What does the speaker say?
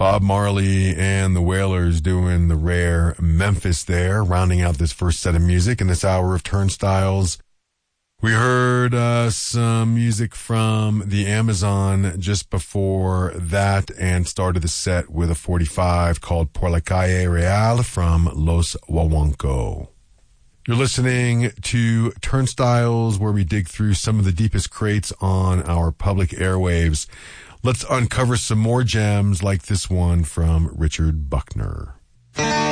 Bob Marley and the Wailers doing the rare Memphis there, rounding out this first set of music in this hour of Turnstiles. We heard some music from the Amazon just before that and started the set with a 45 called Por la Calle Real from Los Wawanko. You're listening to Turnstiles, where we dig through some of the deepest crates on our public airwaves. Let's uncover some more gems like this one from Richard Buckner.